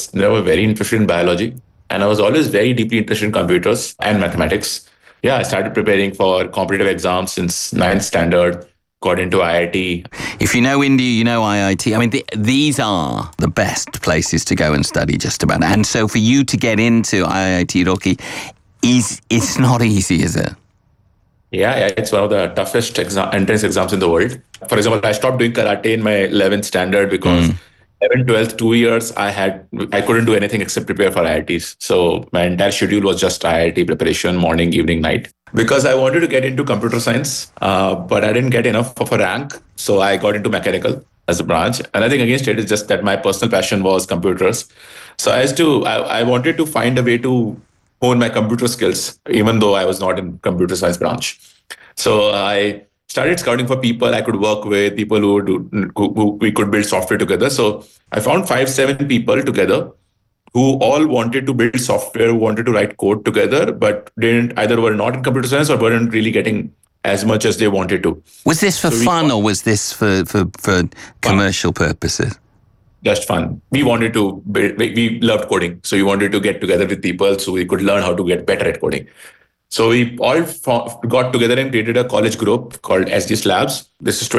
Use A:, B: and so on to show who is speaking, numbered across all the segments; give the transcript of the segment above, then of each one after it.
A: was never very interested in biology. And I was always very deeply interested in computers and mathematics. Yeah, I started preparing for competitive exams since ninth standard, got into IIT.
B: If you know India, you know IIT. I mean, these are the best places to go and study just about. And so for you to get into IIT Roorkee, it's not easy, is it?
A: Yeah, it's one of the toughest entrance exams in the world. For example, I stopped doing karate in my 11th standard because 11th, 12th, 2 years, I couldn't do anything except prepare for IITs. So my entire schedule was just IIT preparation, morning, evening, night. Because I wanted to get into computer science, but I didn't get enough of a rank. So I got into mechanical as a branch. And I think against it is just that my personal passion was computers. So I wanted to find a way to hone my computer skills, even though I was not in computer science branch. So I started scouting for people I could work with, people who we could build software together. So I found 5-7 people together who all wanted to build software, who wanted to write code together, but either were not in computer science or weren't really getting as much as they wanted to.
B: Was this for fun or was this for commercial purposes?
A: Just fun. We wanted to build, we loved coding. So we wanted to get together with people so we could learn how to get better at coding. So we all got together and created a college group called SDS Labs. This is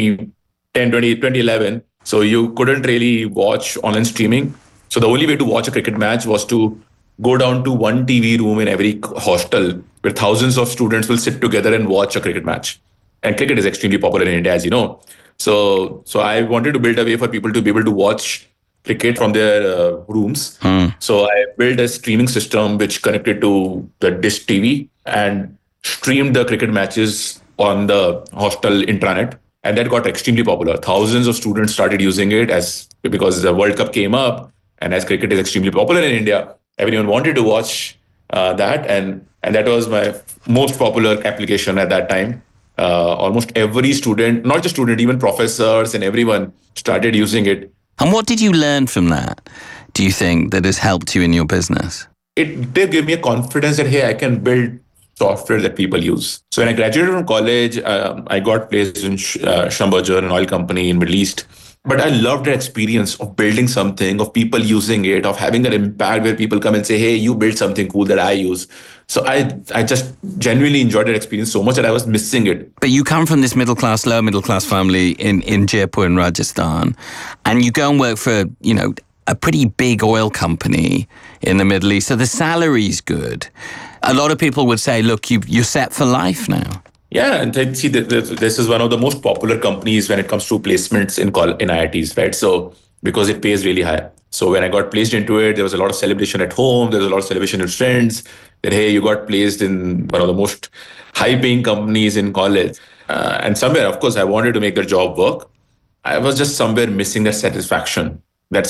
A: 2011. So you couldn't really watch online streaming. So the only way to watch a cricket match was to go down to one TV room in every hostel where thousands of students will sit together and watch a cricket match. And cricket is extremely popular in India, as you know. So I wanted to build a way for people to be able to watch cricket from their rooms. So I built a streaming system which connected to the Dish TV and streamed the cricket matches on the hostel intranet. And that got extremely popular. Thousands of students started using it because the World Cup came up. And as cricket is extremely popular in India, everyone wanted to watch that. And that was my most popular application at that time. Almost every student, not just student, even professors and everyone started using it.
B: And what did you learn from that, do you think, that has helped you in your business?
A: It did give me a confidence that, hey, I can build software that people use. So when I graduated from college, I got placed in Schlumberger, an oil company in Middle East. But I loved the experience of building something, of people using it, of having an impact where people come and say, hey, you built something cool that I use. So I just genuinely enjoyed that experience so much that I was missing it.
B: But you come from this lower middle class family in Jaipur in Rajasthan, and you go and work for, a pretty big oil company in the Middle East. So the salary's good. A lot of people would say, look, you're set for life now.
A: Yeah, and see, this is one of the most popular companies when it comes to placements in IITs, right? So because it pays really high. So when I got placed into it, there was a lot of celebration at home. There was a lot of celebration with friends that, hey, you got placed in one of the most high-paying companies in college. And somewhere, of course, I wanted to make the job work. I was just somewhere missing that satisfaction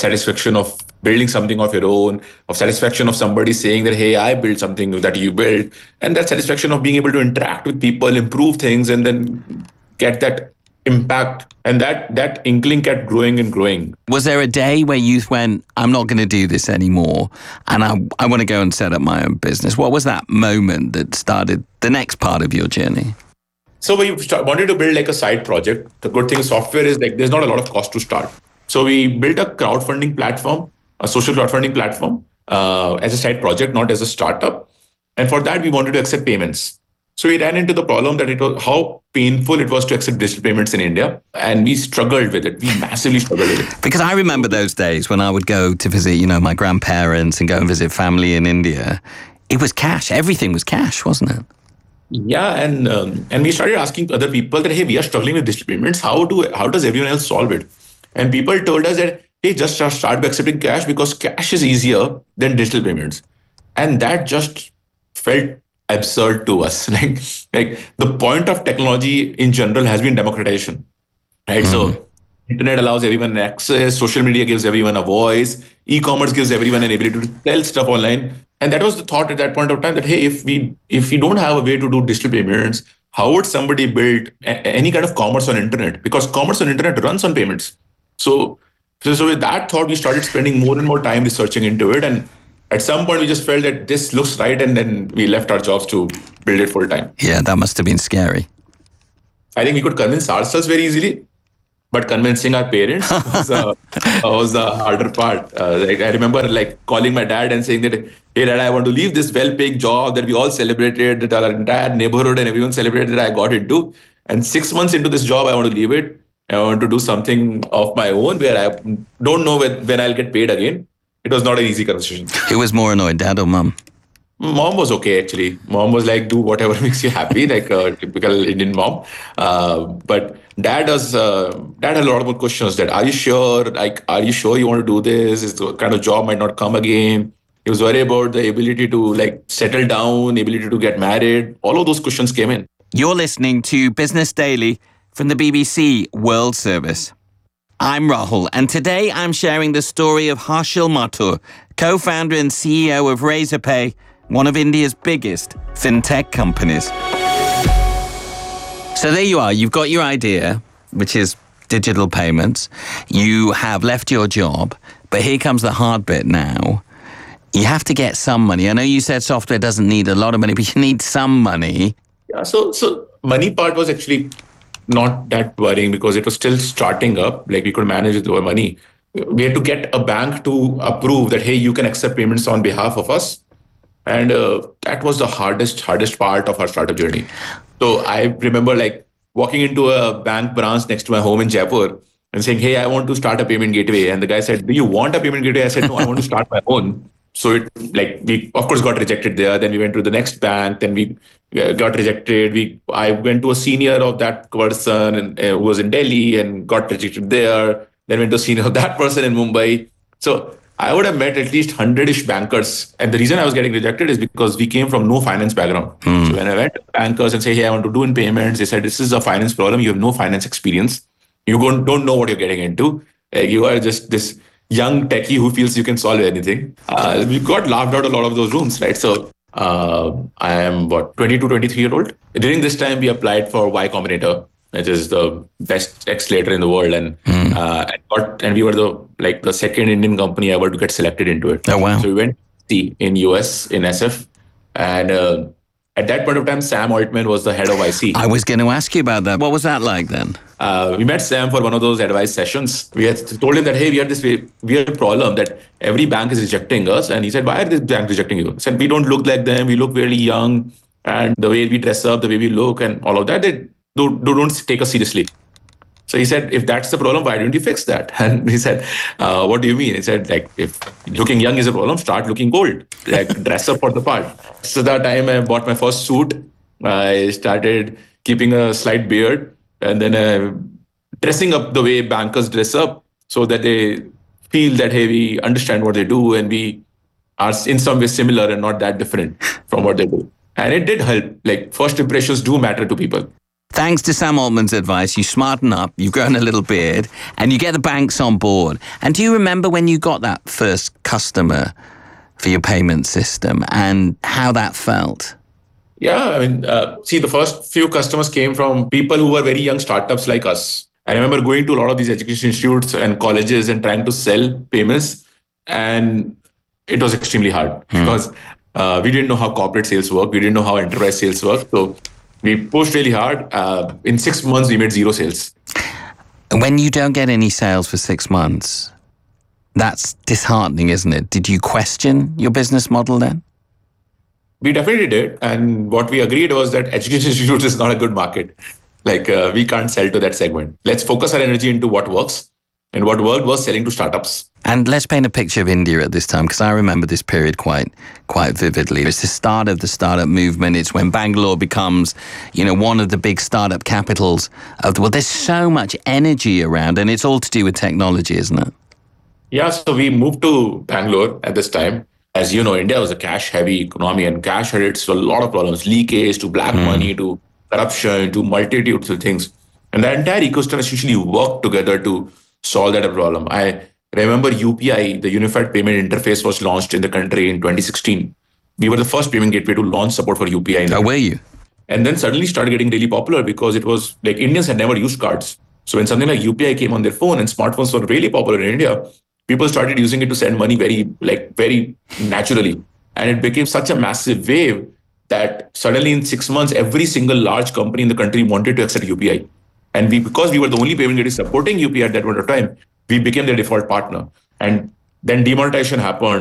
A: of building something of your own, of satisfaction of somebody saying that, hey, I built something that you built, and that satisfaction of being able to interact with people, improve things, and then get that impact. And that inkling kept growing and growing.
B: Was there a day where you went, I'm not going to do this anymore, and I want to go and set up my own business? What was that moment that started the next part of your journey?
A: So we wanted to build like a side project. The good thing with software is like there's not a lot of cost to start. So we built a crowdfunding platform, a social crowdfunding platform as a side project, not as a startup. And for that, we wanted to accept payments. So we ran into the problem that it was how painful it was to accept digital payments in India. And we struggled with it. We massively struggled with it.
B: Because I remember those days when I would go to visit, my grandparents and go and visit family in India. It was cash. Everything was cash, wasn't it?
A: Yeah, and we started asking other people that, hey, we are struggling with digital payments. How does everyone else solve it? And people told us that, hey, just start by accepting cash because cash is easier than digital payments. And that just felt absurd to us. Like the point of technology in general has been democratization, right? So internet allows everyone access, social media gives everyone a voice, e-commerce gives everyone an ability to sell stuff online. And that was the thought at that point of time that, hey, if we don't have a way to do digital payments, how would somebody build any kind of commerce on internet? Because commerce on internet runs on payments. So with that thought, we started spending more and more time researching into it. And at some point, we just felt that this looks right. And then we left our jobs to build it full time.
B: Yeah, that must have been scary.
A: I think we could convince ourselves very easily. but convincing our parents was the harder part. Like I remember like calling my dad and saying that, hey dad, I want to leave this well-paying job that we all celebrated, that our entire neighborhood and everyone celebrated that I got into. And 6 months into this job, I want to leave it. I want to do something of my own where I don't know when I'll get paid again. It was not an easy conversation.
B: Who was more annoyed, dad or mum?
A: Mom was okay, actually. Mom was like, do whatever makes you happy, like a typical Indian mom. But dad had a lot more questions. That are you sure? Like, are you sure you want to do this? Is the kind of job might not come again? He was worried about the ability to like settle down, ability to get married. All of those questions came in.
B: You're listening to Business Daily from the BBC World Service. I'm Rahul, and today I'm sharing the story of Harshil Mathur, co-founder and CEO of Razorpay, one of India's biggest fintech companies. So there you are. You've got your idea, which is digital payments. You have left your job, but here comes the hard bit now. You have to get some money. I know you said software doesn't need a lot of money, but you need some money.
A: Yeah, so money part was actually not that worrying because it was still starting up. Like we could manage with lower money. We had to get a bank to approve that, hey, you can accept payments on behalf of us. And that was the hardest part of our startup journey. So I remember like walking into a bank branch next to my home in Jaipur and saying, hey, I want to start a payment gateway. And the guy said, do you want a payment gateway? I said, no, I want to start my own. So we of course got rejected there. Then we went to the next bank. Then we got rejected. I went to a senior of that person and who was in Delhi and got rejected there. Then went to a senior of that person in Mumbai. So I would have met at least 100-ish bankers. And the reason I was getting rejected is because we came from no finance background. So when I went to bankers and say, hey, I want to do in payments, they said, this is a finance problem. You have no finance experience. You don't know what you're getting into. You are just this young techie who feels you can solve anything. We got laughed out a lot of those rooms, right? So I am 22, 23-year-old. During this time, we applied for Y Combinator, which is the best accelerator in the world, and we were the second Indian company ever to get selected into it.
B: Oh wow!
A: So we went in US in SF, and at that point of time, Sam Altman was the head of IC.
B: I was going to ask you about that. What was that like then?
A: We met Sam for one of those advice sessions. We had told him that, hey, we had this weird problem that every bank is rejecting us. And he said, why are this bank rejecting you? I said, we don't look like them. We look really young. And the way we dress up, the way we look and all of that, they don't take us seriously. So he said, if that's the problem, why don't you fix that? And he said, what do you mean? He said, like, if looking young is a problem, start looking old. Like, dress up for the part. So that time I bought my first suit. I started keeping a slight beard and then dressing up the way bankers dress up so that they feel that, hey, we understand what they do and we are in some way similar and not that different from what they do. And it did help. Like, first impressions do matter to people.
B: Thanks to Sam Altman's advice, you smarten up, you've grown a little beard, and you get the banks on board. And do you remember when you got that first customer for your payment system and how that felt?
A: Yeah, I mean, the first few customers came from people who were very young startups like us. I remember going to a lot of these education institutes and colleges and trying to sell payments. And it was extremely hard because we didn't know how corporate sales work. We didn't know how enterprise sales work. So we pushed really hard. In 6 months, we made 0 sales.
B: When you don't get any sales for 6 months, that's disheartening, isn't it? Did you question your business model then?
A: We definitely did. And what we agreed was that education institutes is not a good market. Like, we can't sell to that segment. Let's focus our energy into what works. And what worked was selling to startups.
B: And let's paint a picture of India at this time, because I remember this period quite vividly. It's the start of the startup movement. It's when Bangalore becomes, one of the big startup capitals of the world. There's so much energy around, and it's all to do with technology, isn't it?
A: Yeah, so we moved to Bangalore at this time. As you know, India was a cash-heavy economy, and cash had its a lot of problems, leakage to black money to corruption to multitudes of things. And the entire ecosystem essentially worked together to solve that problem. I remember UPI, the Unified Payment Interface, was launched in the country in 2016. We were the first payment gateway to launch support for UPI.
B: Oh, were you?
A: And then suddenly started getting really popular because it was like Indians had never used cards. So when something like UPI came on their phone and smartphones were really popular in India, people started using it to send money very naturally. And it became such a massive wave that suddenly in 6 months, every single large company in the country wanted to accept UPI. And because we were the only payment gateway supporting UPI at that point of time, we became their default partner. And then demonetization happened.